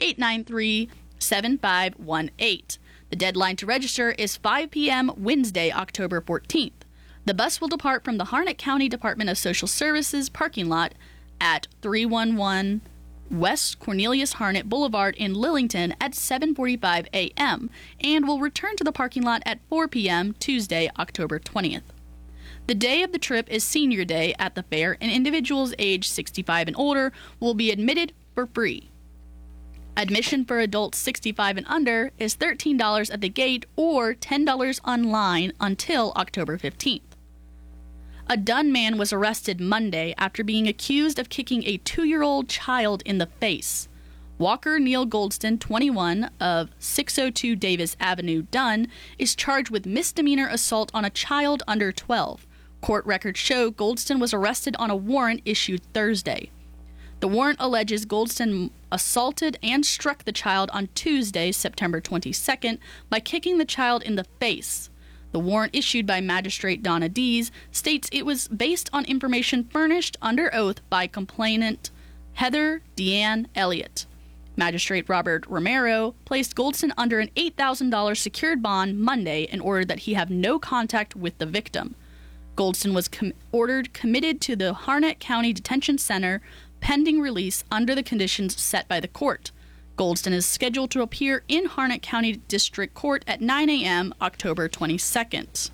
893-7518. The deadline to register is 5 p.m. Wednesday, October 14th. The bus will depart from the Harnett County Department of Social Services parking lot at 311 West Cornelius Harnett Boulevard in Lillington at 7:45 a.m. and will return to the parking lot at 4 p.m. Tuesday, October 20th. The day of the trip is Senior Day at the fair, and individuals aged 65 and older will be admitted for free. Admission for adults 65 and under is $13 at the gate or $10 online until October 15th. A Dunn man was arrested Monday after being accused of kicking a 2-year-old child in the face. Walker Neil Goldston, 21, of 602 Davis Avenue, Dunn, is charged with misdemeanor assault on a child under 12. Court records show Goldston was arrested on a warrant issued Thursday. The warrant alleges Goldston assaulted and struck the child on Tuesday, September 22nd, by kicking the child in the face. The warrant issued by Magistrate Donna Dees states it was based on information furnished under oath by complainant Heather Deanne Elliott. Magistrate Robert Romero placed Goldston under an $8,000 secured bond Monday in order that he have no contact with the victim. Goldston was ordered committed to the Harnett County Detention Center pending release under the conditions set by the court. Goldston is scheduled to appear in Harnett County District Court at 9 a.m. October 22nd.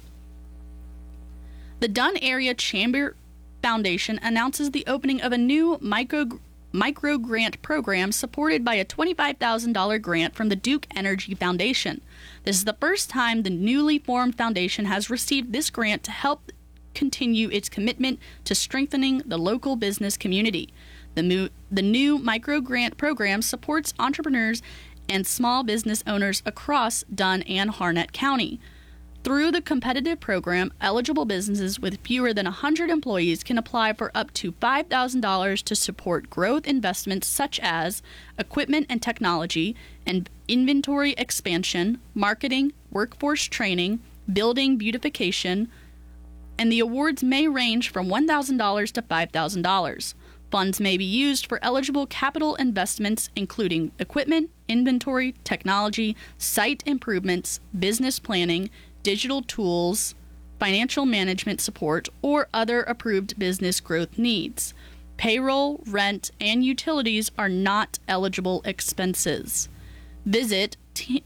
The Dunn Area Chamber Foundation announces the opening of a new micro grant program supported by a $25,000 grant from the Duke Energy Foundation. This is the first time the newly formed foundation has received this grant to help continue its commitment to strengthening the local business community. The new micro grant program supports entrepreneurs and small business owners across Dunn and Harnett County. Through the competitive program, eligible businesses with fewer than 100 employees can apply for up to $5,000 to support growth investments such as equipment and technology, and inventory expansion, marketing, workforce training, building beautification, and the awards may range from $1,000 to $5,000. Funds may be used for eligible capital investments, including equipment, inventory, technology, site improvements, business planning, digital tools, financial management support, or other approved business growth needs. Payroll, rent, and utilities are not eligible expenses. Visit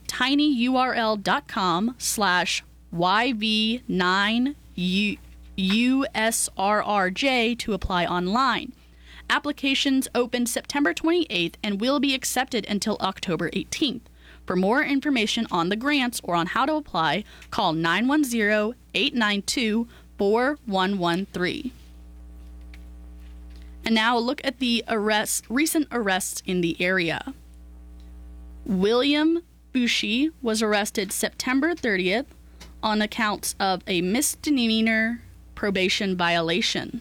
tinyurl.com/YV9USRRJ to apply online. Applications open September 28th and will be accepted until October 18th. For more information on the grants or on how to apply, call 910-892-4113. And now a look at the recent arrests in the area. William Bushi was arrested September 30th on accounts of a misdemeanor probation violation.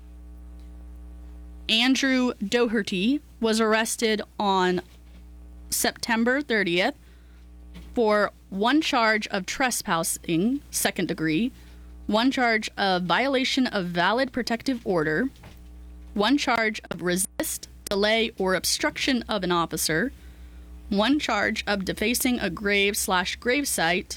Andrew Doherty was arrested on September 30th for one charge of trespassing, second degree, one charge of violation of valid protective order, one charge of resist, delay, or obstruction of an officer, one charge of defacing a grave/gravesite.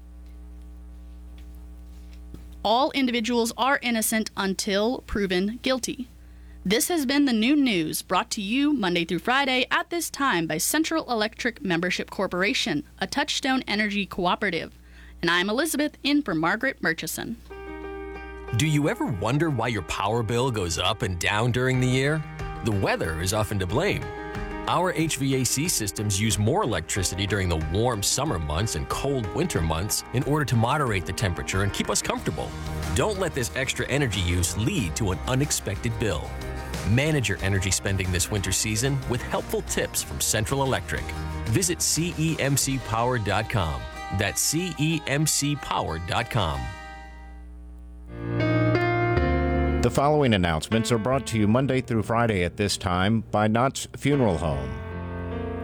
All individuals are innocent until proven guilty. This has been the Noon News, brought to you Monday through Friday at this time by Central Electric Membership Corporation, a Touchstone Energy cooperative. And I'm Elizabeth, in for Margaret Murchison. Do you ever wonder why your power bill goes up and down during the year? The weather is often to blame. Our HVAC systems use more electricity during the warm summer months and cold winter months in order to moderate the temperature and keep us comfortable. Don't let this extra energy use lead to an unexpected bill. Manage your energy spending this winter season with helpful tips from Central Electric. Visit CEMCpower.com. That's CEMCpower.com. The following announcements are brought to you Monday through Friday at this time by Knott's Funeral Home.